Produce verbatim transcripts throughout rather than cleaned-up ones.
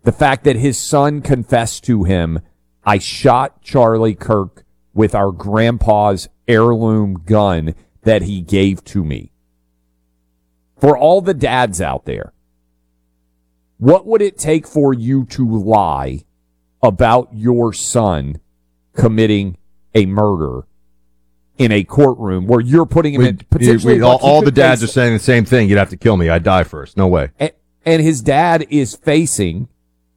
The fact that his son confessed to him, I shot Charlie Kirk with our grandpa's heirloom gun that he gave to me. For all the dads out there, what would it take for you to lie about your son committing a murder in a courtroom where you're putting him we, in potentially... we, all all the dads are saying the same thing. You'd have to kill me. I'd die first. No way. And, and his dad is facing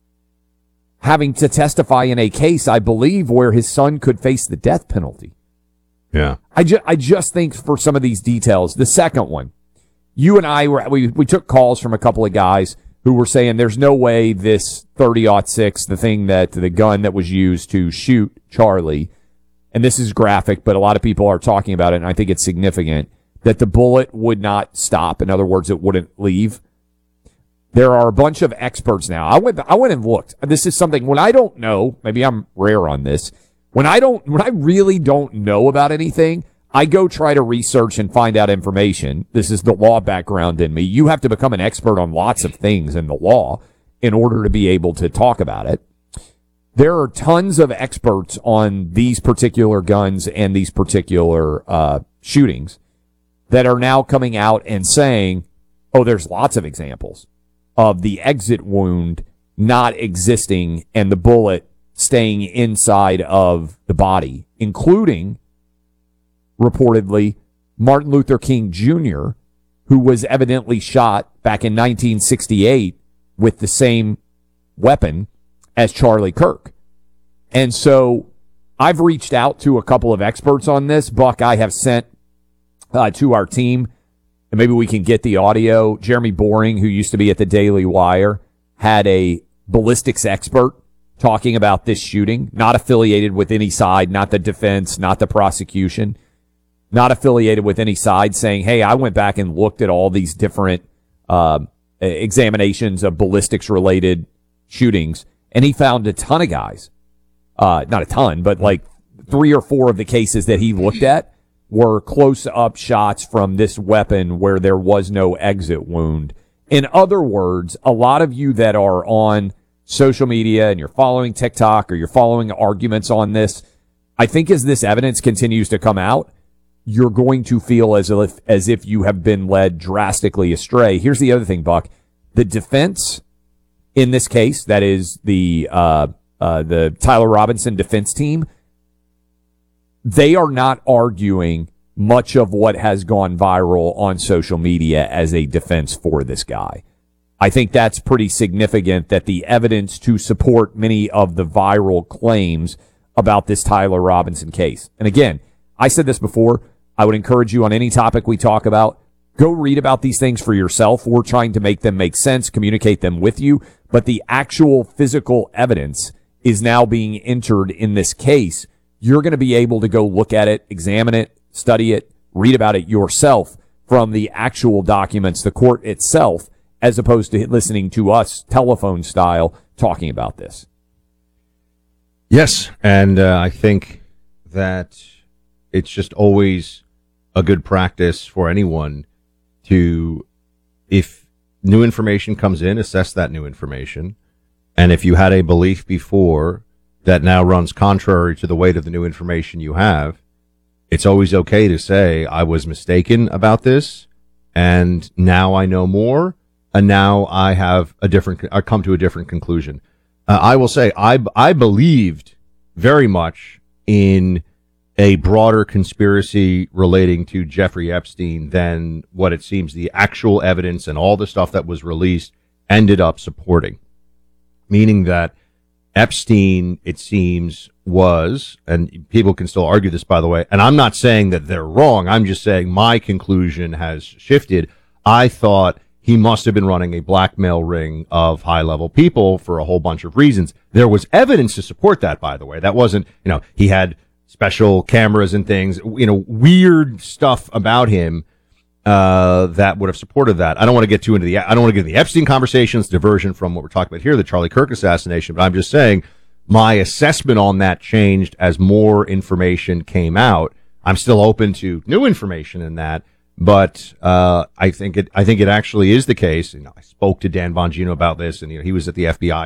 having to testify in a case, I believe, where his son could face the death penalty. Yeah. I, ju- I just think for some of these details, the second one, you and I, were we, we took calls from a couple of guys who were saying there's no way this thirty oh six, the thing that, the gun that was used to shoot Charlie, and this is graphic, but a lot of people are talking about it, and I think it's significant, that the bullet would not stop. In other words, it wouldn't leave. There are a bunch of experts now. I went I went and looked. This is something, when I don't know, maybe I'm rare on this, when I don't, when I really don't know about anything, I go try to research and find out information. This is the law background in me. You have to become an expert on lots of things in the law in order to be able to talk about it. There are tons of experts on these particular guns and these particular uh, shootings that are now coming out and saying, oh, there's lots of examples of the exit wound not existing and the bullet staying inside of the body, including, reportedly, Martin Luther King Junior, who was evidently shot back in nineteen sixty-eight with the same weapon as Charlie Kirk. And so I've reached out to a couple of experts on this. Buck, I have sent uh, to our team, and maybe we can get the audio. Jeremy Boring, who used to be at the Daily Wire, had a ballistics expert talking about this shooting, not affiliated with any side, not the defense, not the prosecution, not affiliated with any side, saying, hey, I went back and looked at all these different uh, examinations of ballistics-related shootings, and he found a ton of guys. Uh, not a ton, but like three or four of the cases that he looked at were close-up shots from this weapon where there was no exit wound. In other words, a lot of you that are on social media and you're following TikTok or you're following arguments on this, I think as this evidence continues to come out, you're going to feel as if as if you have been led drastically astray. Here's the other thing, Buck. The defense in this case, that is the uh, uh, the Tyler Robinson defense team, they are not arguing much of what has gone viral on social media as a defense for this guy. I think that's pretty significant that the evidence to support many of the viral claims about this Tyler Robinson case. And again, I said this before, I would encourage you on any topic we talk about, go read about these things for yourself. We're trying to make them make sense, communicate them with you, but the actual physical evidence is now being entered in this case. You're going to be able to go look at it, examine it, study it, read about it yourself from the actual documents, the court itself, as opposed to listening to us telephone style talking about this. Yes, and uh, I think that it's just always a good practice for anyone to, if new information comes in, assess that new information. And if you had a belief before that now runs contrary to the weight of the new information you have, it's always okay to say, I was mistaken about this, and now I know more, and now I have a different, I come to a different conclusion. Uh, I will say, I, I believed very much in a broader conspiracy relating to Jeffrey Epstein than what it seems the actual evidence and all the stuff that was released ended up supporting. Meaning that Epstein, it seems, was, and people can still argue this, by the way, and I'm not saying that they're wrong, I'm just saying my conclusion has shifted. I thought he must have been running a blackmail ring of high-level people for a whole bunch of reasons. There was evidence to support that, by the way. That wasn't, you know, he had special cameras and things, you know, weird stuff about him uh, that would have supported that. I don't want to get too into the, I don't want to get into the Epstein conversations, diversion from what we're talking about here, the Charlie Kirk assassination, but I'm just saying my assessment on that changed as more information came out. I'm still open to new information in that, but uh, I think it, I think it actually is the case. You know, I spoke to Dan Bongino about this, and you know, he was at the F B I